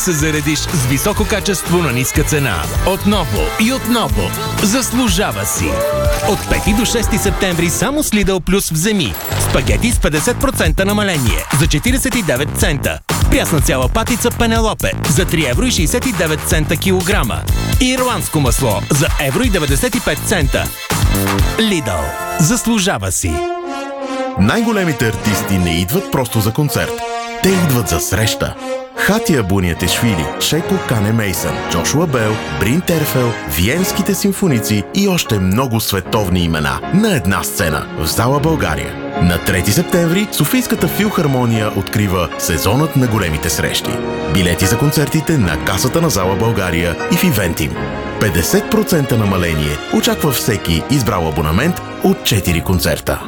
се заредиш с високо качество на ниска цена. Отново и отново. Заслужава си! От 5 до 6 септември само с Lidl Plus вземи. Спагети с 50% намаление за 49 цента. Прясна цяла патица Пенелопе за 3,69 евро килограма. И ирландско масло за 1,95 евро. Lidl. Заслужава си! Най-големите артисти не идват просто за концерт. Те идват за среща. Хатия Буниатешвили, Шеко Кане Мейсън, Джошуа Бел, Брин Терфел, Виенските симфоници и още много световни имена на една сцена в зала България. На 3 септември Софийската филхармония открива сезонът на големите срещи. Билети за концертите на касата на зала България и в Ивентим. 50% намаление очаква всеки избрал абонамент от 4 концерта.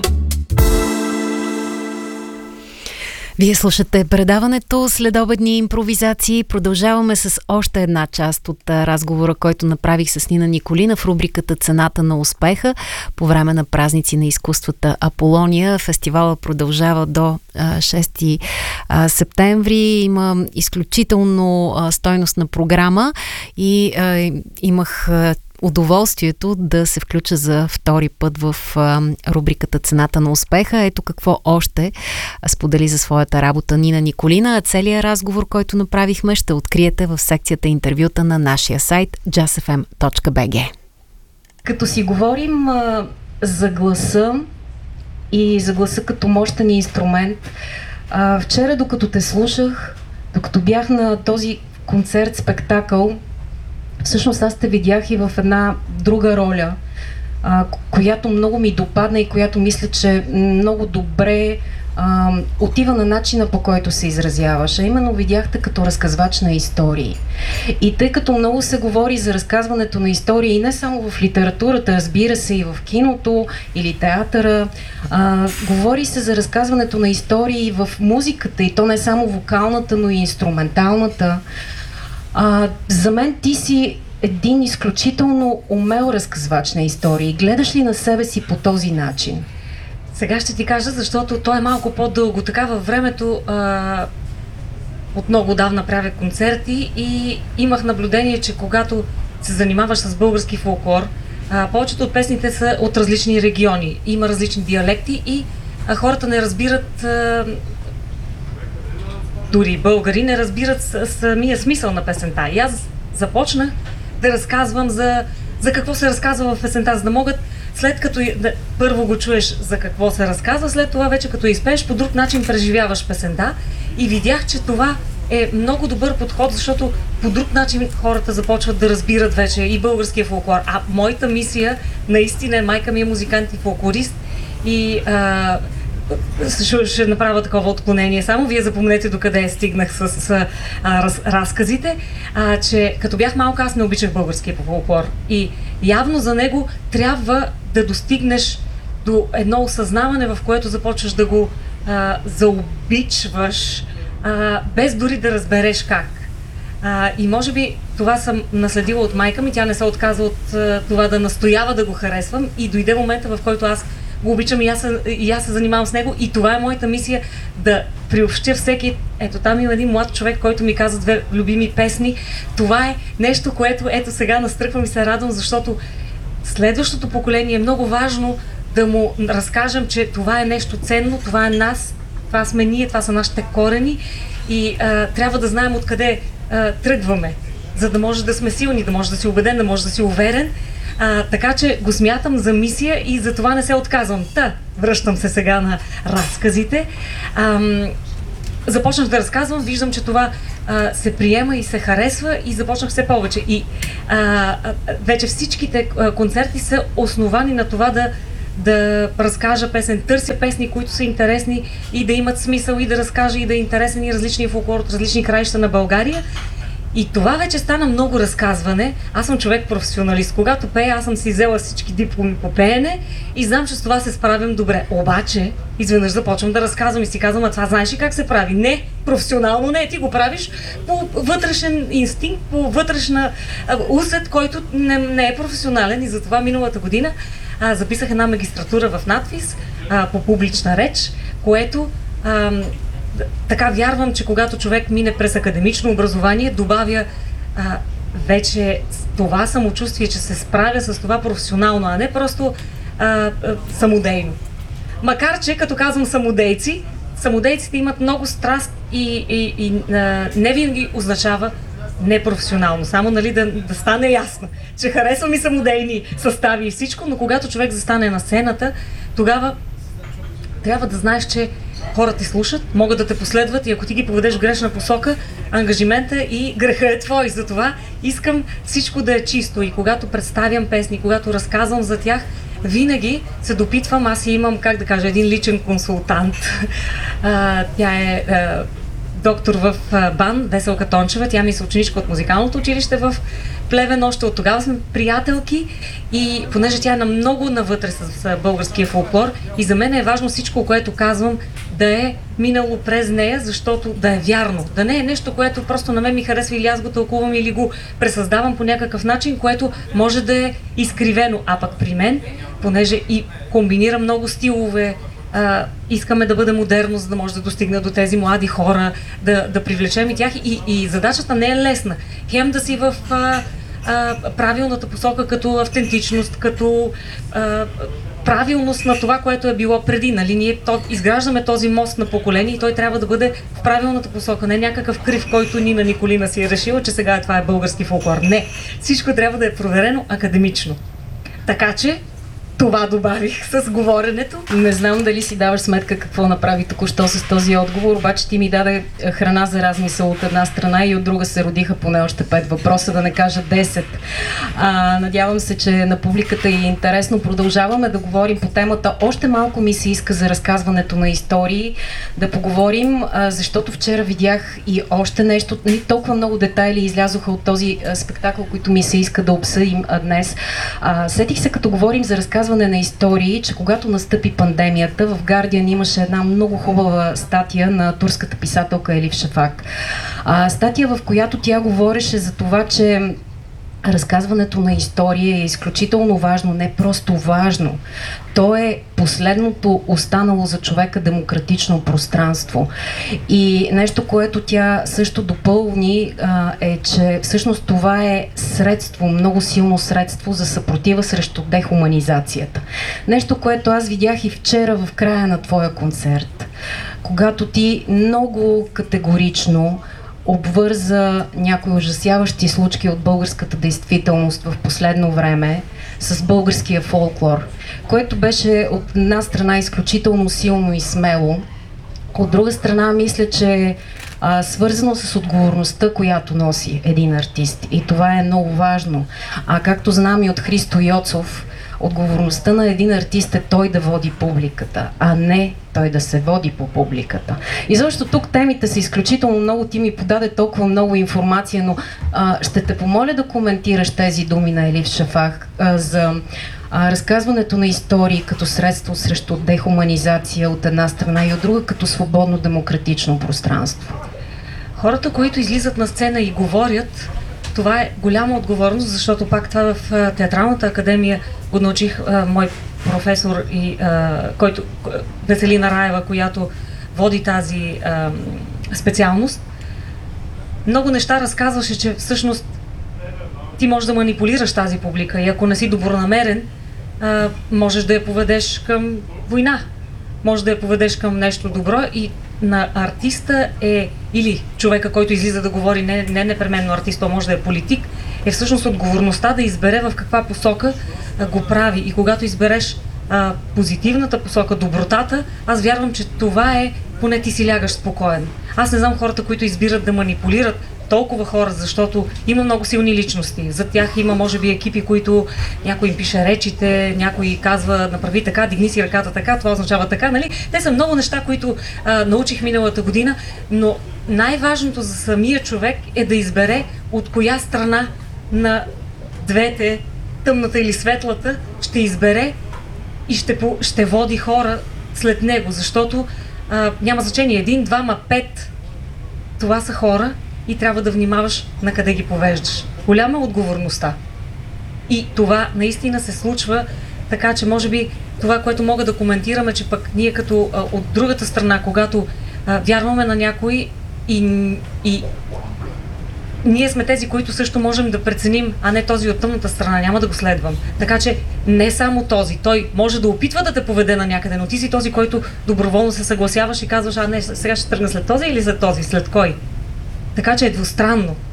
Вие слушате предаването Следобедни импровизации. Продължаваме с още една част от разговора, който направих с Нина Николина в рубриката Цената на успеха по време на празници на изкуствата Аполония. Фестивала продължава до 6 септември. Има изключително стойностна програма и имах удоволствието да се включа за втори път в рубриката Цената на успеха. Ето какво още сподели за своята работа Нина Николина. Целият разговор, който направихме, ще откриете в секцията интервюта на нашия сайт jazzfm.bg. Като си говорим за гласа и за гласа като мощен инструмент, вчера, докато те слушах, докато бях на този концерт-спектакъл, всъщност аз те видях и в една друга роля, която много ми допадна и която мисля, че много добре отива на начина, по който се изразяваш. А именно видяхте като разказвач на истории. И тъй като много се говори за разказването на истории и не само в литературата, разбира се, и в киното или театъра, говори се за разказването на истории в музиката, и то не само вокалната, но и инструменталната. За мен ти си един изключително умел разказвач на истории. Гледаш ли на себе си по този начин? Сега ще ти кажа, защото то е малко по-дълго. Така във времето от много давна правя концерти и имах наблюдение, че когато се занимаваш с български фолклор, повечето от песните са от различни региони. Има различни диалекти и хората не разбират, дори българи не разбират самия смисъл на песента. И аз започнах да разказвам за какво се разказва в песента, за да могат, след като първо го чуеш за какво се разказва, след това вече като изпееш, по друг начин преживяваш песента. И видях, че това е много добър подход, защото по друг начин хората започват да разбират вече и българския фолклор. А моята мисия наистина е, майка ми е музикант и фолклорист и ще направя такова отклонение. Само вие запомнете докъде стигнах с разказите, че като бях малка, аз не обичах българския фолклор. И явно за него трябва да достигнеш до едно осъзнаване, в което започваш да го заобичваш, без дори да разбереш как. И може би това съм наследила от майка ми, тя не се отказа от това да настоява да го харесвам, и дойде момента, в който аз го обичам и аз се занимавам с него, и това е моята мисия, да приобщя всеки. Ето там има един млад човек, който ми каза 2 любими песни. Това е нещо, което ето сега настръхвам и се радвам, защото следващото поколение е много важно да му разкажем, че това е нещо ценно, това е нас, това сме ние, това са нашите корени и трябва да знаем откъде тръгваме, за да може да сме силни, да може да си убеден, да може да си уверен. Така че го смятам за мисия и за това не се отказвам. Връщам се сега на разказите. Започнах да разказвам, виждам, че това се приема и се харесва и започнах все повече. И вече всичките концерти са основани на това да разкажа песен. Търся песни, които са интересни и да имат смисъл, и да разкажа, и да е интересен и различни фолклор от различни краища на България. И това вече стана много разказване. Аз съм човек-професионалист. Когато пея, аз съм си взела всички дипломи по пеене и знам, че с това се справям добре. Обаче, изведнъж започвам да разказвам и си казвам, а това знаеш ли как се прави? Не, професионално не. Ти го правиш по вътрешен инстинкт, по вътрешна усет, който не е професионален. И затова миналата година записах една магистратура в надпис по публична реч, което така вярвам, че когато човек мине през академично образование, добавя вече това самочувствие, че се справя с това професионално, а не просто самодейно. Макар че, като казвам самодейците имат много страст и не винаги означава непрофесионално. Само да стане ясно, че харесвам и самодейни състави и всичко, но когато човек застане на сцената, тогава трябва да знаеш, че хората ти слушат, могат да те последват и ако ти ги поведеш в грешна посока, ангажимента и греха е твой. Затова искам всичко да е чисто и когато представям песни, когато разказвам за тях, винаги се допитвам, аз имам, как да кажа, един личен консултант. Тя е доктор в БАН, Веселка Тончева, тя ми е съученичка от музикалното училище в Плевен, още от тогава сме приятелки и понеже тя е много навътре с българския фолклор и за мен е важно всичко, което казвам, да е минало през нея, защото да е вярно, да не е нещо, което просто на мен ми харесва или аз го тълкувам или го пресъздавам по някакъв начин, което може да е изкривено, а пък при мен, понеже и комбинира много стилове, искаме да бъде модерно, за да може да достигне до тези млади хора, да привлечем и тях и задачата не е лесна. Хем да си в правилната посока като автентичност, като правилност на това, което е било преди. Нали? Ние изграждаме този мост на поколение и той трябва да бъде в правилната посока. Не някакъв крив, който Нина Николина си е решила, че сега това е български фолклор. Не. Всичко трябва да е проверено академично. Така че това добавих с говоренето. Не знам дали си даваш сметка какво направи току-що с този отговор, обаче ти ми даде храна за размисъл от една страна и от друга се родиха поне още 5 въпроса, да не кажа 10. Надявам се, че на публиката е интересно. Продължаваме да говорим по темата. Още малко ми се иска за разказването на истории да поговорим, защото вчера видях и още нещо. Толкова много детайли излязоха от този спектакъл, които ми се иска да обсъдим днес. Сетих се, като говорим за разказване на истории, че когато настъпи пандемията, в Guardian имаше една много хубава статия на турската писателка Елиф Шафак. Статия, в която тя говореше за това, че разказването на история е изключително важно, не просто важно. То е последното останало за човека демократично пространство. И нещо, което тя също допълни, е, че всъщност това е средство, много силно средство за съпротива срещу дехуманизацията. Нещо, което аз видях и вчера в края на твоя концерт, когато ти много категорично обвърза някои ужасяващи случки от българската действителност в последно време с българския фолклор, което беше от една страна изключително силно и смело. От друга страна, мисля, че свързано с отговорността, която носи един артист. И това е много важно. Както знам и от Христо Йоцов, отговорността на един артист е той да води публиката, а не той да се води по публиката. И защото тук темите са изключително много, ти ми подаде толкова много информация, но ще те помоля да коментираш тези думи на Елиф Шафак за разказването на истории като средство срещу дехуманизация от една страна и от друга като свободно демократично пространство. Хората, които излизат на сцена и говорят, това е голяма отговорност, защото пак това в Театралната академия го научих мой професор, който Веселина Раева, която води тази специалност. Много неща разказваше, че всъщност ти можеш да манипулираш тази публика и ако не си добронамерен, можеш да я поведеш към война, можеш да я поведеш към нещо добро и на артиста е, или човека, който излиза да говори, не непременно артист, то може да е политик, е всъщност отговорността да избере в каква посока го прави. И когато избереш позитивната посока, добротата, аз вярвам, че това е, поне ти си лягаш спокоен. Аз не знам хората, които избират да манипулират толкова хора, защото има много силни личности. За тях има, може би, екипи, които някой им пише речите, някой казва, направи така, дигни си ръката така, това означава така, нали? Те са много неща, които научих миналата година, но най-важното за самия човек е да избере от коя страна на двете, тъмната или светлата, ще избере и ще води хора след него, защото няма значение, 1, 2, 5, това са хора, и трябва да внимаваш на къде ги повеждаш. Голяма отговорността. И това наистина се случва, така че може би това, което мога да коментираме, че пък ние като от другата страна, когато вярваме на някой и ние сме тези, които също можем да преценим, а не този от тъмната страна, няма да го следвам. Така че не само този, той може да опитва да те поведе на някъде, но ти си този, който доброволно се съгласяваш и казваш, не, сега ще тръгна след този или след този, след кой. Така че е двустранно.